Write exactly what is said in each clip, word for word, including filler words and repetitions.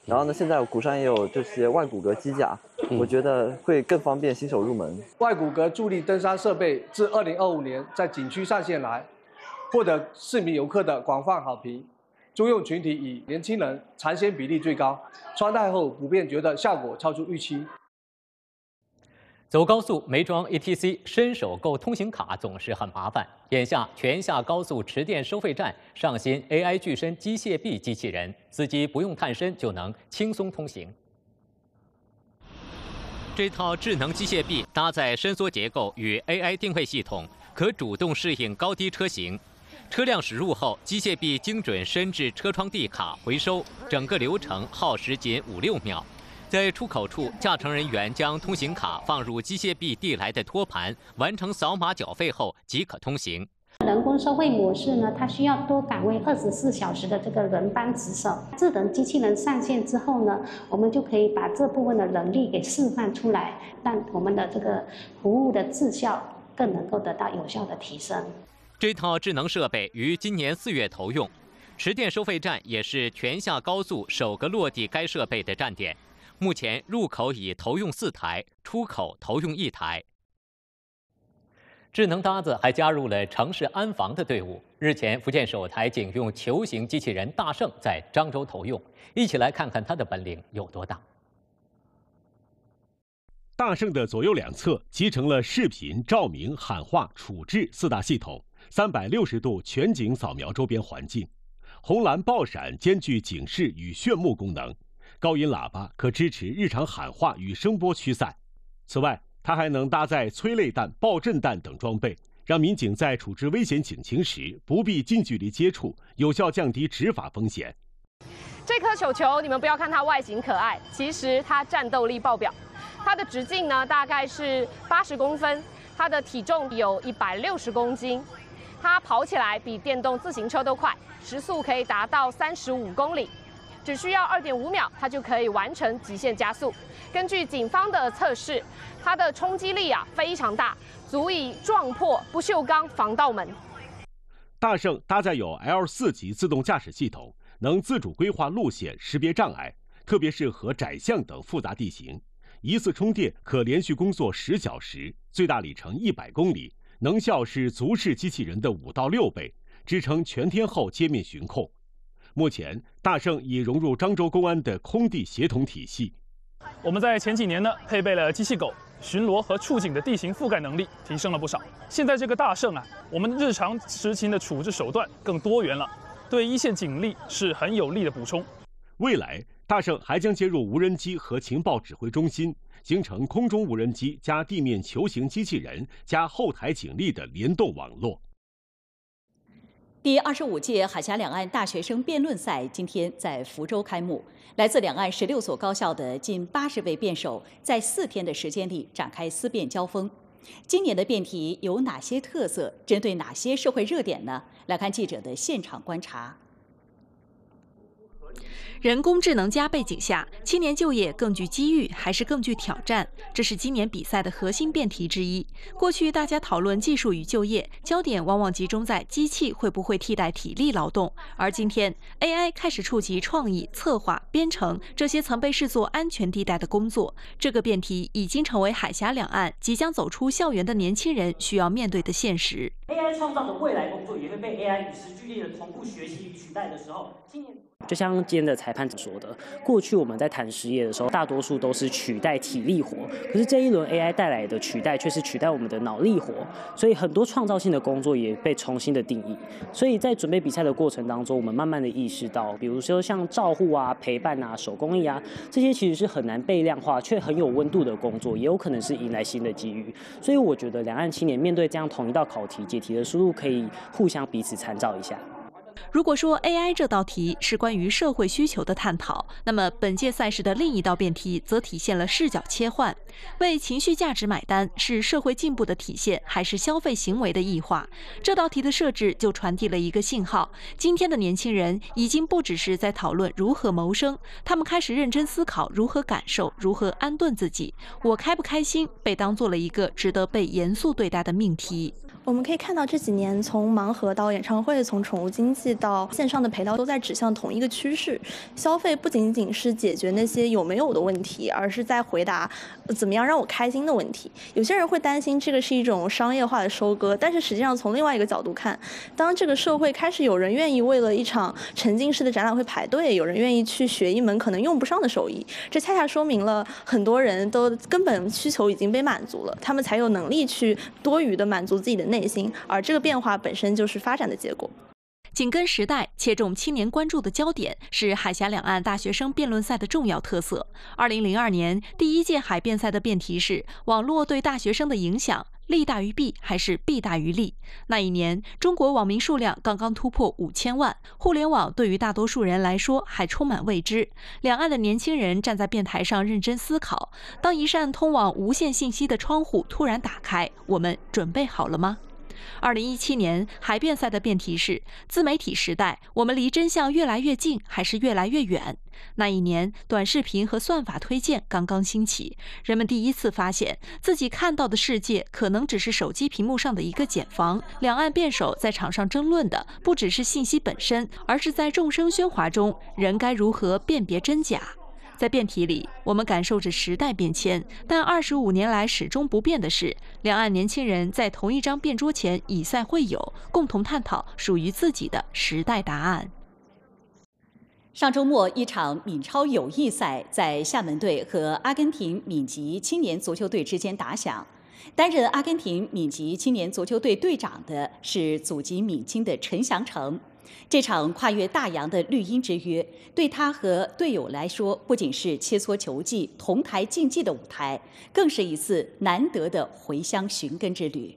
然后呢，现在鼓山也有这些外骨骼机甲， 嗯、 我觉得会更方便新手入门。 外骨骼助力登山设备自二零二五年在景区上线来，获得市民游客的广泛好评。租用群体以年轻人尝鲜比例最高，穿戴后普遍觉得效果超出预期。 走高速没装 E T C， 伸手购通行卡总是很麻烦。眼下全下高速池店收费站上新 A I 具身机械臂机器人，司机不用探身就能轻松通行。这套智能机械臂搭载伸缩结构与 A I 定位系统，可主动适应高低车型。车辆驶入后，机械臂精准伸至车窗地卡回收，整个流程耗时仅五六秒。在出口处，驾乘人员将通行卡放入机械臂递来的托盘，完成扫码缴费后即可通行。 人工收费模式呢，它需要多岗位二十四小时的这个人班值守。智能机器人上线之后呢，我们就可以把这部分的人力给释放出来，让我们的这个服务的质效更能够得到有效的提升。 这套智能设备于今年四月投用，池店收费站也是全下高速首个落地该设备的站点。目前入口已投用四台，出口投用一台。智能搭子还加入了城市安防的队伍。日前，福建首台警用球形机器人大圣在漳州投用，一起来看看它的本领有多大。 大圣的左右两侧集成了视频、照明、喊话、处置四大系统，三百六十度全景扫描周边环境，红蓝爆闪兼具警示与炫目功能。高音喇叭可支持日常喊话与声波驱散。此外，它还能搭载催泪弹、爆震弹等装备，让民警在处置危险警情时不必近距离接触，有效降低执法风险。 这颗球球，你们不要看它外形可爱，其实它战斗力爆表。它的直径呢大概是八十公分，它的体重有一百六十公斤，它跑起来比电动自行车都快，时速可以达到三十五公里。只需要二点五秒，它就可以完成极限加速。根据警方的测试，它的冲击力啊非常大，足以撞破不锈钢防盗门。 大圣搭载有 L 四 级自动驾驶系统，能自主规划路线、识别障碍，特别适合窄巷等复杂地形。一次充电可连续工作十小时，最大里程一百公里，能效是足式机器人的五到六倍，支撑全天候街面巡控。目前，大圣已融入漳州公安的空地协同体系。 我们在前几年呢，配备了机器狗，巡逻和处警的地形覆盖能力提升了不少。现在这个大圣啊，我们日常执勤的处置手段更多元了，对一线警力是很有力的补充。 未来，大圣还将接入无人机和情报指挥中心，形成空中无人机加地面球形机器人加后台警力的联动网络。 第二十五届海峡两岸大学生辩论赛今天在福州开幕，来自两岸十六所高校的近八十位辩手，在四天的时间里展开思辩交锋。今年的辩题有哪些特色？针对哪些社会热点呢？来看记者的现场观察。 人工智能加背景下，青年就业更具机遇还是更具挑战？这是今年比赛的核心辩题之一。过去大家讨论技术与就业，焦点往往集中在机器会不会替代体力劳动，而今天 A I 开始触及创意、策划、编程这些曾被视作安全地带的工作。这个辩题已经成为海峡两岸即将走出校园的年轻人需要面对的现实。 A I 创造的未来工作也会被 A I 与时俱进的同步学习与取代的时候，今年。 就像今天的裁判说的，过去我们在谈实业的时候，大多数都是取代体力活，可是这一轮 A I 带来的取代却是取代我们的脑力活，所以很多创造性的工作也被重新的定义。所以在准备比赛的过程当中，我们慢慢的意识到，比如说像照护啊、陪伴啊、手工艺啊，这些其实是很难被量化却很有温度的工作，也有可能是迎来新的机遇。所以我觉得两岸青年面对这样同一道考题，解题的思路可以互相彼此参照一下。 如果说 A I 这道题是关于社会需求的探讨，那么本届赛事的另一道辩题则体现了视角切换。为情绪价值买单是社会进步的体现，还是消费行为的异化？这道题的设置就传递了一个信号：今天的年轻人已经不只是在讨论如何谋生，他们开始认真思考如何感受、如何安顿自己。我开不开心被当做了一个值得被严肃对待的命题。 我们可以看到这几年，从盲盒到演唱会，从宠物经济到线上的陪聊，都在指向同一个趋势。消费不仅仅是解决那些有没有的问题，而是在回答怎么样让我开心的问题。有些人会担心这个是一种商业化的收割，但是实际上从另外一个角度看，当这个社会开始有人愿意为了一场沉浸式的展览会排队，有人愿意去学一门可能用不上的手艺，这恰恰说明了很多人都根本需求已经被满足了，他们才有能力去多余的满足自己的内心，而这个变化本身就是发展的结果。 紧跟时代，切中青年关注的焦点是海峡两岸大学生辩论赛的重要特色。二零零二年第一届海辩赛的辩题是网络对大学生的影响，利大于弊还是弊大于利？那一年，中国网民数量刚刚突破五千万，互联网对于大多数人来说还充满未知。两岸的年轻人站在辩台上认真思考，当一扇通往无限信息的窗户突然打开，我们准备好了吗？二零一七年海辩赛的辩题是自媒体时代，我们离真相越来越近还是越来越远？那一年，短视频和算法推荐刚刚兴起，人们第一次发现自己看到的世界可能只是手机屏幕上的一个茧房。两岸辩手在场上争论的不只是信息本身，而是在众生喧哗中，人该如何辨别真假？在辩题里，我们感受着时代变迁，但二十五年来始终不变的是，两岸年轻人在同一张辩桌前以赛会友，共同探讨属于自己的时代答案。 上周末，一场闽超友谊赛在厦门队和阿根廷闽籍青年足球队之间打响。担任阿根廷闽籍青年足球队队长的是祖籍闽清的陈祥成。这场跨越大洋的绿茵之约，对他和队友来说，不仅是切磋球技、同台竞技的舞台，更是一次难得的回乡寻根之旅。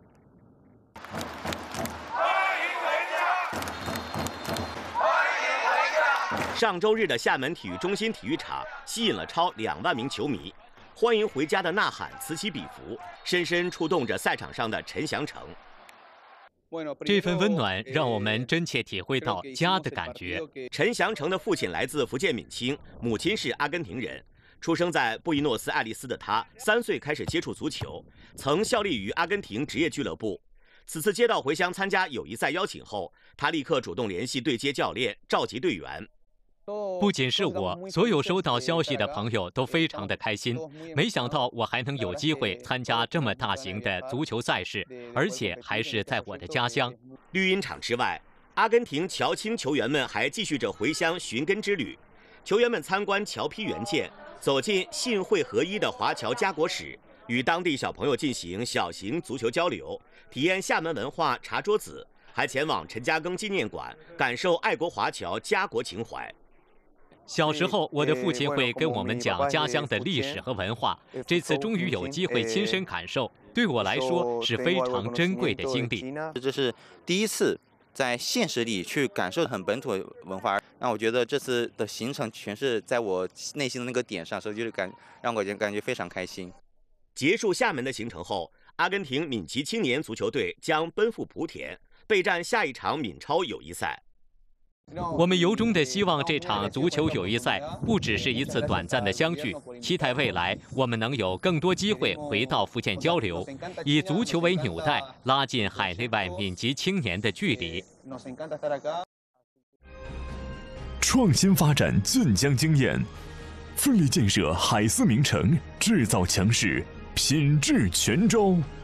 上周日的厦门体育中心体育场吸引了超两万名球迷，欢迎回家的呐喊此起彼伏，深深触动着赛场上的陈祥成。 这份温暖让我们真切体会到家的感觉。 陈祥成的父亲来自福建闽清，母亲是阿根廷人。出生在布宜诺斯艾利斯的他，三岁开始接触足球，曾效力于阿根廷职业俱乐部。此次接到回乡参加友谊赛邀请后，他立刻主动联系对接教练，召集队员。 不仅是我，所有收到消息的朋友都非常的开心。没想到我还能有机会参加这么大型的足球赛事，而且还是在我的家乡。 绿茵场之外，阿根廷侨青球员们还继续着回乡寻根之旅。球员们参观侨批原件，走进信会合一的华侨家国史，与当地小朋友进行小型足球交流，体验厦门文化茶桌子，还前往陈嘉庚纪念馆，感受爱国华侨家国情怀。 小时候，我的父亲会跟我们讲家乡的历史和文化。这次终于有机会亲身感受，对我来说是非常珍贵的经历。 这是第一次在现实里去感受很本土文化，那我觉得这次的行程全是在我内心的那个点上，所以就是感让我感觉非常开心。 结束厦门的行程后，阿根廷闽籍青年足球队将奔赴莆田，备战下一场闽超友谊赛。 我们由衷的希望这场足球友谊赛不只是一次短暂的相聚，期待未来我们能有更多机会回到福建交流，以足球为纽带，拉近海内外闽籍青年的距离。 创新发展晋江经验，奋力建设海思名城，制造强势，品质全招。